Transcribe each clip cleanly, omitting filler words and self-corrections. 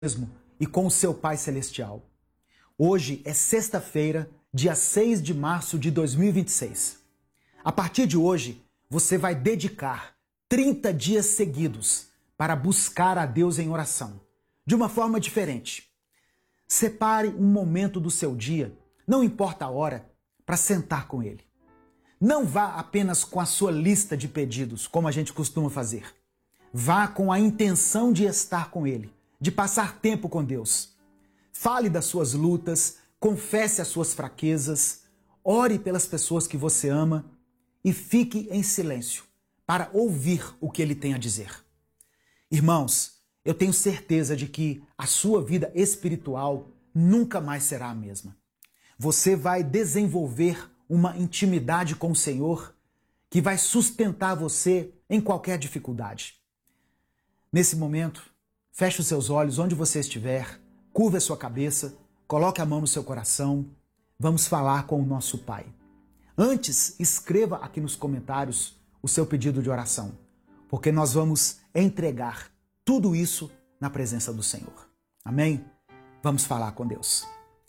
mesmo e com o seu Pai Celestial. Hoje é sexta-feira, dia 6 de março de 2026. A partir de hoje, você vai dedicar 30 dias seguidos para buscar a Deus em oração, de uma forma diferente. Separe um momento do seu dia, não importa a hora, para sentar com Ele. Não vá apenas com a sua lista de pedidos, como a gente costuma fazer. Vá com a intenção de estar com Ele, de passar tempo com Deus. Fale das suas lutas, confesse as suas fraquezas, ore pelas pessoas que você ama e fique em silêncio para ouvir o que Ele tem a dizer. Irmãos, eu tenho certeza de que a sua vida espiritual nunca mais será a mesma. Você vai desenvolver uma intimidade com o Senhor que vai sustentar você em qualquer dificuldade. Nesse momento, feche os seus olhos onde você estiver, curva a sua cabeça, coloque a mão no seu coração. Vamos falar com o nosso Pai. Antes, escreva aqui nos comentários o seu pedido de oração, porque nós vamos entregar tudo isso na presença do Senhor. Amém? Vamos falar com Deus.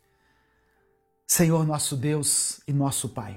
Senhor, nosso Deus e nosso Pai,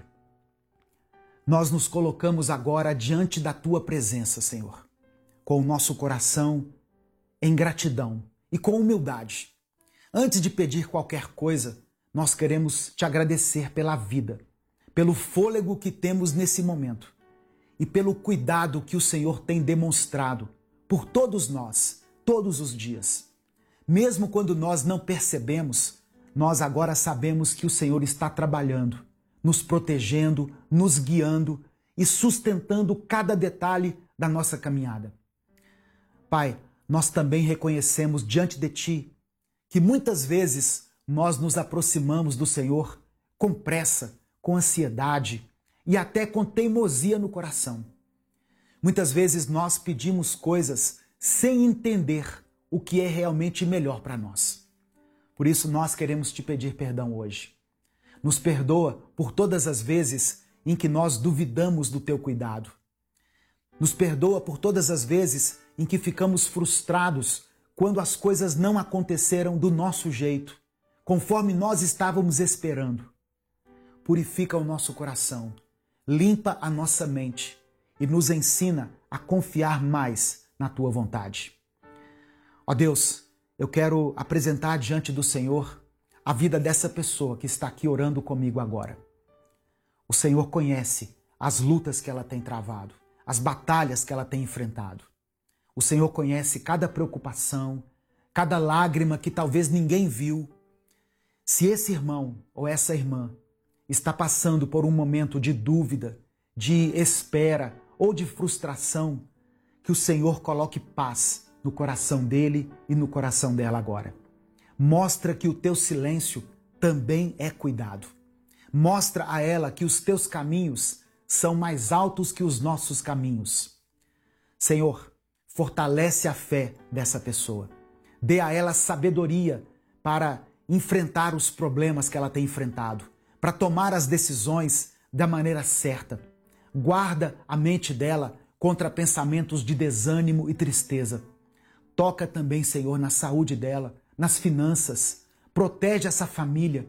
nós nos colocamos agora diante da Tua presença, Senhor, com o nosso coração em gratidão e com humildade. Antes de pedir qualquer coisa, nós queremos Te agradecer pela vida, pelo fôlego que temos nesse momento e pelo cuidado que o Senhor tem demonstrado por todos nós, todos os dias. Mesmo quando nós não percebemos, nós agora sabemos que o Senhor está trabalhando, nos protegendo, nos guiando e sustentando cada detalhe da nossa caminhada. Pai, nós também reconhecemos diante de Ti que muitas vezes nós nos aproximamos do Senhor com pressa, com ansiedade e até com teimosia no coração. Muitas vezes nós pedimos coisas sem entender o que é realmente melhor para nós. Por isso nós queremos Te pedir perdão hoje. Nos perdoa por todas as vezes em que nós duvidamos do Teu cuidado. Nos perdoa por todas as vezes em que ficamos frustrados quando as coisas não aconteceram do nosso jeito, conforme nós estávamos esperando. Purifica o nosso coração, limpa a nossa mente e nos ensina a confiar mais na Tua vontade. Ó Deus, eu quero apresentar diante do Senhor a vida dessa pessoa que está aqui orando comigo agora. O Senhor conhece as lutas que ela tem travado, as batalhas que ela tem enfrentado. O Senhor conhece cada preocupação, cada lágrima que talvez ninguém viu. Se esse irmão ou essa irmã está passando por um momento de dúvida, de espera ou de frustração, que o Senhor coloque paz no coração dele e no coração dela agora. Mostra que o teu silêncio também é cuidado. Mostra a ela que os teus caminhos são mais altos que os nossos caminhos. Senhor, fortalece a fé dessa pessoa. Dê a ela sabedoria para enfrentar os problemas que ela tem enfrentado, para tomar as decisões da maneira certa. Guarda a mente dela contra pensamentos de desânimo e tristeza. Toca também, Senhor, na saúde dela, nas finanças. Protege essa família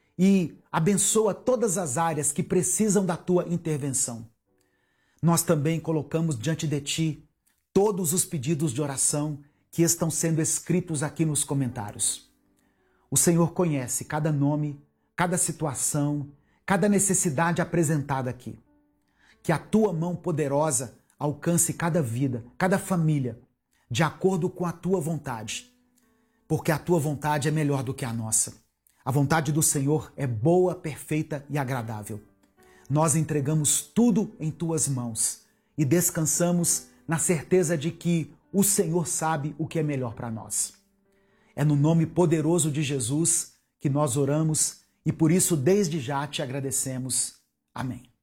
e abençoa todas as áreas que precisam da Tua intervenção. Nós também colocamos diante de Ti todos os pedidos de oração que estão sendo escritos aqui nos comentários. O Senhor conhece cada nome, cada situação, cada necessidade apresentada aqui. Que a Tua mão poderosa alcance cada vida, cada família, de acordo com a Tua vontade. Porque a Tua vontade é melhor do que a nossa. A vontade do Senhor é boa, perfeita e agradável. Nós entregamos tudo em Tuas mãos e descansamos na certeza de que o Senhor sabe o que é melhor para nós. É no nome poderoso de Jesus que nós oramos e por isso desde já Te agradecemos. Amém.